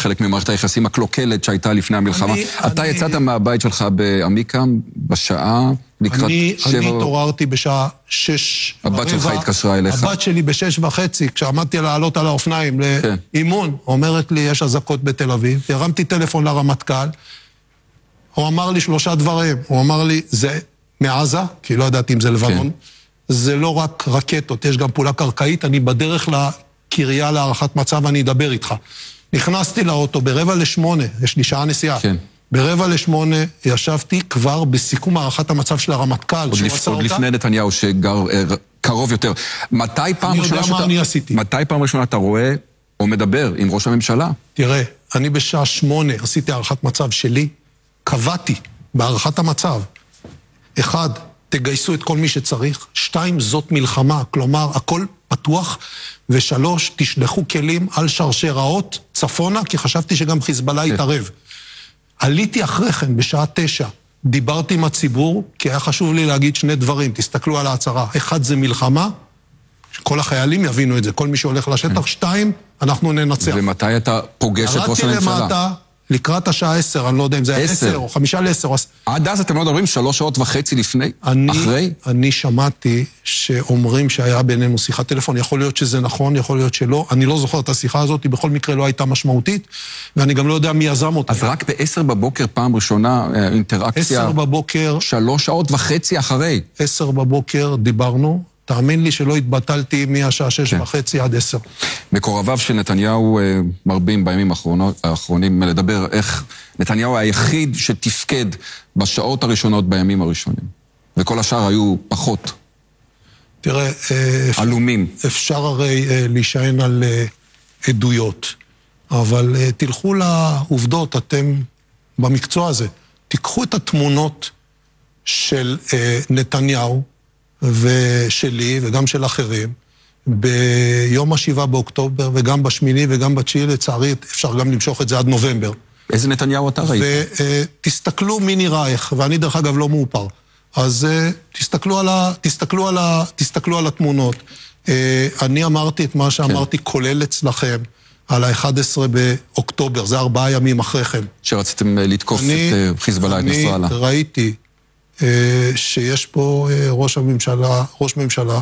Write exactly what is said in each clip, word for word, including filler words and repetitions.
חלק ממערכת היחסים הקלוקלת שהייתה לפני המלחמה. אני, אתה אני... יצאת מהבית שלך בעמיקם בשעה לקראת אני, שבע... אני התעוררתי בשעה שש. הבת שלך התקשרה אליך. הבת שלי בשש וחצי, כשעמדתי לעלות על האופניים כן. לאימון, אומרת לי, יש אזעקות בתל אביב, הרמתי טלפון לרמטכ"ל, הוא אמר לי שלושה דברים, הוא אמר לי, זה מעזה, כי לא ידעתי אם זה לבנון, כן. זה לא רק רקטות, יש גם פעולה קרקעית, אני בדרך לקריה להערכת מצב, אני אדבר איתך. נכנסתי לאוטו ברבע לשמונה, יש לי שעה נסיעה. כן. ברבע לשמונה ישבתי כבר בסיכום הערכת המצב של הרמטכ"ל. עוד, לפ... עוד לפני נתניהו שגר קרוב יותר. מתי פעם ראשונה שאתה... אני עשיתי. מתי פעם ראשונה אתה רואה או מדבר עם ראש הממשלה? תראה, אני בשעה שמונה עשיתי הערכת מצב שלי, קבעתי בהערכת המצב. אחד, תגייסו את כל מי שצריך. שתיים, זאת מלחמה, כלומר, הכל פתוח. ושלוש, תשלחו כלים על שרשראות צפונה, כי חשבתי שגם חיזבאללה יתערב. עליתי אחרי כן, בשעה תשע, דיברתי עם הציבור, כי היה חשוב לי להגיד שני דברים, תסתכלו על ההצהרה. אחד זה מלחמה, שכל החיילים יבינו את זה, כל מי שהולך לשטח. שתיים, אנחנו ננצח. ומתי אתה פוגש את ראש הממשלה? ירדתי למטה, לקראת השעה עשר, אני לא יודע אם זה היה עשר או חמישה לעשר. עד אז אתם לא מדברים שלוש שעות וחצי לפני? אחרי? אני שמעתי שאומרים שהיה בינינו שיחת טלפון, יכול להיות שזה נכון, יכול להיות שלא, אני לא זוכר את השיחה הזאת, היא בכל מקרה לא הייתה משמעותית, ואני גם לא יודע מי יזם אותה. אז רק בעשר בבוקר פעם ראשונה אינטראקציה, עשר בבוקר, שלוש שעות וחצי אחרי. עשר בבוקר דיברנו, תאמין לי שלא התבטלתי מהשעה שש וחצי עד עשר. מקורביו של נתניהו מרבים בימים האחרונים לדבר איך נתניהו היחיד שתפקד בשעות הראשונות בימים הראשונים. וכל השאר היו פחות. תראה, אלומים. אפשר הרי להישען על עדויות, אבל תלכו לעובדות, אתם במקצוע הזה. תיקחו את התמונות של נתניהו, ושלי וגם של אחרים, ביום השבעה באוקטובר, וגם בשמיני וגם בתשיעי, לצערי, אפשר גם למשוך את זה עד נובמבר. איזה נתניהו אתה ראית? ותסתכלו מי נראה איך, ואני דרך אגב לא מאופר. אז תסתכלו על, ה, תסתכלו על, ה, תסתכלו על התמונות. אני אמרתי את מה שאמרתי, כן. כולל אצלכם, על ה-אחד עשר באוקטובר, זה ארבעה ימים אחרי כן. שרציתם לתקוף אני, את חיזבאללה, את נסראללה. אני ראיתי שיש פה ראש הממשלה, ראש ממשלה,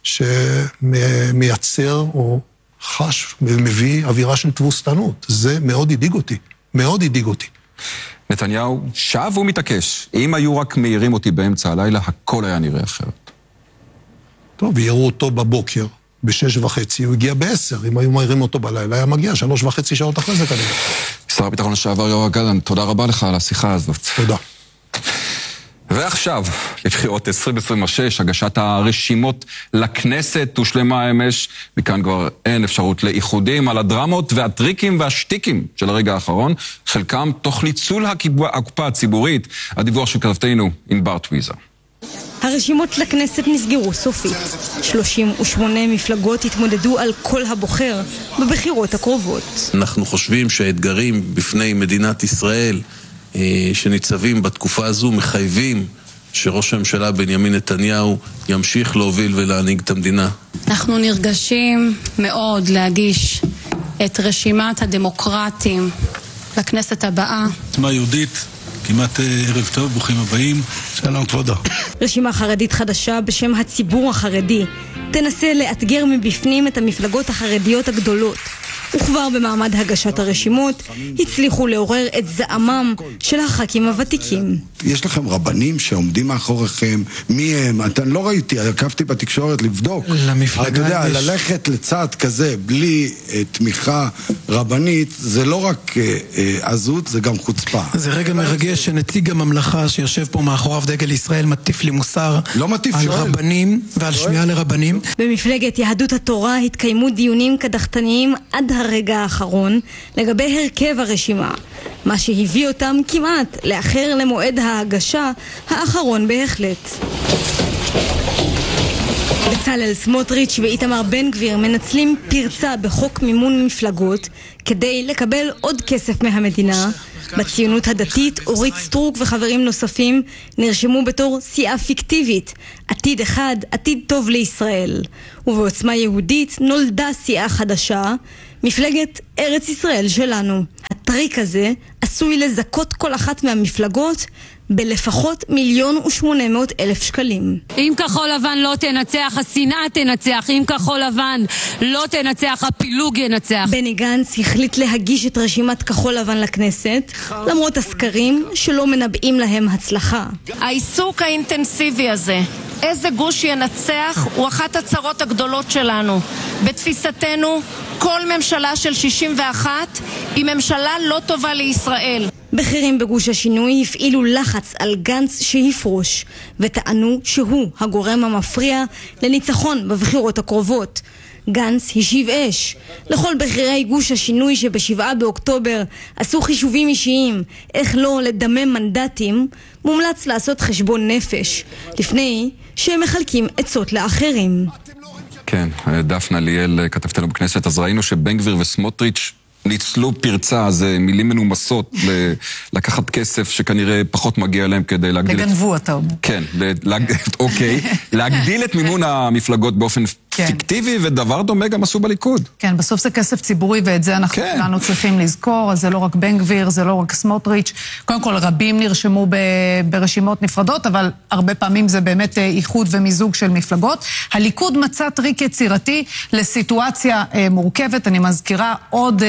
שמייצר או חש ומביא אווירה של תבוסתנות. זה מאוד הדאיג אותי, מאוד הדאיג אותי. נתניהו שב ומתעקש. אם היו רק מהירים אותי באמצע הלילה, הכל היה נראה אחרת. טוב, יראו אותו בבוקר, בשש וחצי, הוא הגיע בעשר. אם היו מהירים אותו בלילה, היה מגיע שלוש וחצי שעות אחרי זה כנראה. שר הביטחון לשעבר יואב גלנט, תודה רבה לך על השיחה הזאת. תודה. ועכשיו, לבחירות עשרים עשרים ושש, הגשת הרשימות לכנסת הושלמה אמש, מכאן כבר אין אפשרות לאיחודים על הדרמות והטריקים והשטיקים של הרגע האחרון, חלקם תוך ניצול הקופה הציבורית. הדיווח של כתבתנו ענבר טוויזר. הרשימות לכנסת נסגרו סופית. שלושים ושמונה מפלגות התמודדו על כל הבוחר בבחירות הקרובות. אנחנו חושבים שהאתגרים בפני מדינת ישראל שניצבים בתקופה הזו מחייבים שראש הממשלה בנימין נתניהו ימשיך להוביל ולהנהיג את המדינה. אנחנו נרגשים מאוד להגיש את רשימת הדמוקרטים לכנסת הבאה. עוצמה יהודית, כמעט ערב טוב, ברוכים הבאים. שלום כבודו. רשימה חרדית חדשה בשם הציבור החרדי תנסה לאתגר מבפנים את המפלגות החרדיות הגדולות. וכבר במעמד הגשת הרשימות הצליחו לעורר את זעמם של הח"כים הוותיקים. יש לכם רבנים שעומדים מאחוריכם? מי הם? אתה לא ראיתי, עקבתי בתקשורת לבדוק. למפלגה אתה יודע, יש... ללכת לצעד כזה בלי אה, תמיכה רבנית, זה לא רק אה, אה, עזות, זה גם חוצפה. זה רגע מרגש שנציג הממלכה שיושב פה מאחוריו דגל ישראל מטיף לי מוסר לא מטיף, על שואל. רבנים ועל שואל. שמיעה לרבנים. במפלגת יהדות התורה התקיימו דיונים קדחתניים עד הרגע האחרון לגבי הרכב הרשימה, מה שהביא אותם כמעט לאחר למועד ההגשה האחרון בהחלט. בצלאל סמוטריץ' ואיתמר בן גביר מנצלים פרצה בחוק מימון מפלגות כדי לקבל עוד כסף מהמדינה. בציונות הדתית אורית סטרוק וחברים נוספים נרשמו בתור סיעה פיקטיבית, עתיד אחד, עתיד טוב לישראל. ובעוצמה יהודית נולדה סיעה חדשה, מפלגת ארץ ישראל שלנו. הריק הזה עשוי לזכות כל אחת מהמפלגות בלפחות מיליון ושמונה מאות אלף שקלים. אם כחול לבן לא תנצח, השנאה תנצח. אם כחול לבן לא תנצח, הפילוג ינצח. בני גנץ החליט להגיש את רשימת כחול לבן לכנסת, למרות הסקרים שלא מנבאים להם הצלחה. העיסוק האינטנסיבי הזה, איזה גוש ינצח, הוא אחת הצרות הגדולות שלנו. בתפיסתנו, כל ממשלה של שישים ואחת היא ממשלה לא טובה לישראל. בכירים בגוש השינוי הפעילו לחץ על גנץ שיפרוש, וטענו שהוא הגורם המפריע לניצחון בבחירות הקרובות. גנץ השיב אש. לכל בכירי גוש השינוי שבשבעה באוקטובר עשו חישובים אישיים איך לא לדמם מנדטים, מומלץ לעשות חשבון נפש, לפני שהם מחלקים עצות לאחרים. כן, דפנה ליאל כתבתנו בכנסת, אז ראינו שבן גביר וסמוטריץ' ניצלו פרצה, זה מילים מנומסות, לקחת כסף שכנראה פחות מגיע להם כדי להגדיל... לגנבו אתה אומר. כן, אוקיי. להגדיל את מימון המפלגות באופן פיקטיבי, ודבר דומה גם עשו בליכוד. כן, בסוף זה כסף ציבורי, ואת זה אנחנו כולנו צריכים לזכור, אז זה לא רק בן גביר, זה לא רק סמוטריץ'. קודם כל, רבים נרשמו ברשימות נפרדות, אבל הרבה פעמים זה באמת איחוד ומיזוג של מפלגות. הליכוד מצא טריק יצירתי לסיטואציה מורכבת. אני מזכירה עוד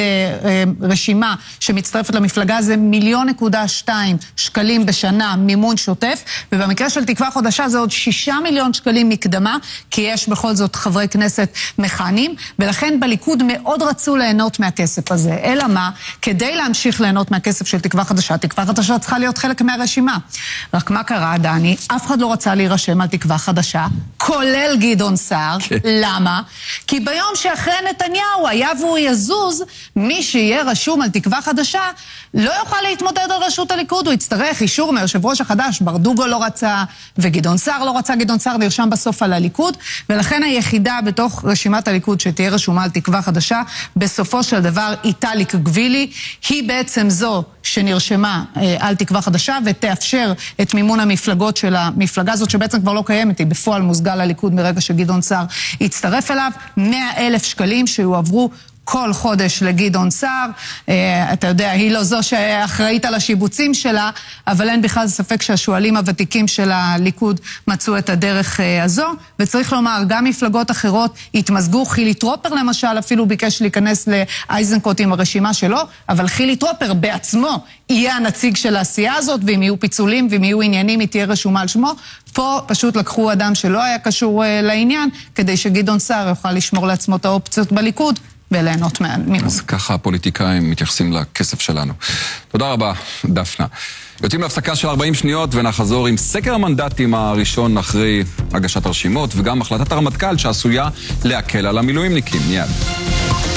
רשימה שמצטרפת למפלגה, זה מיליון נקודה שתיים שקלים בשנה מימון שוטף, ובמקרה של תקווה חדשה זה עוד שישה מיליון שקלים מקדמה, כי יש בכל זאת חברי כנסת מכהנים, ולכן בליכוד מאוד רצו ליהנות מהכסף הזה. אלא מה? כדי להמשיך ליהנות מהכסף של תקווה חדשה, תקווה חדשה צריכה להיות חלק מהרשימה. רק מה קרה, דני? אף אחד לא רצה להירשם על תקווה חדשה, כולל גדעון סער. למה? כי ביום שאחרי נתניהו היה והוא יזוז, מי שיהיה רשום על תקווה חדשה לא יוכל להתמודד על ראשות הליכוד, הוא יצטרך אישור מהיושב ראש החדש. ברדוגו לא רצה וגדעון סער לא רצה, גדעון סער נרשם בסוף על הליכוד, ולכן היחידה בתוך רשימת הליכוד שתהיה רשומה על תקווה חדשה, בסופו של דבר איטליק גבילי, היא בעצם זו שנרשמה אה, על תקווה חדשה, ותאפשר את מימון המפלגות של המפלגה הזאת, שבעצם כבר לא קיימת, היא בפועל מוסגה לליכוד מרגע שגדעון סער יצטרף אליו, מאה אלף שקלים שיועברו כל חודש לגדעון סער. אתה יודע, היא לא זו שאחראית על השיבוצים שלה, אבל אין בכלל ספק שהשואלים הוותיקים של הליכוד מצאו את הדרך הזו, וצריך לומר, גם מפלגות אחרות התמזגו. חילי טרופר למשל אפילו ביקש להיכנס לאייזנקוט עם הרשימה שלו, אבל חילי טרופר בעצמו יהיה הנציג של העשייה הזאת, ואם יהיו פיצולים ואם יהיו עניינים, היא תהיה רשומה על שמו. פה פשוט לקחו אדם שלא היה קשור לעניין, כדי שגדעון סער יוכל לשמור לעצמו את האופציות בליכוד, וליהנות מהמימון. אז ככה הפוליטיקאים מתייחסים לכסף שלנו. תודה רבה, דפנה. יוצאים להפסקה של ארבעים שניות ונחזור עם סקר המנדטים הראשון אחרי הגשת הרשימות, וגם החלטת הרמטכ"ל שעשויה להקל על המילואימניקים. מיד.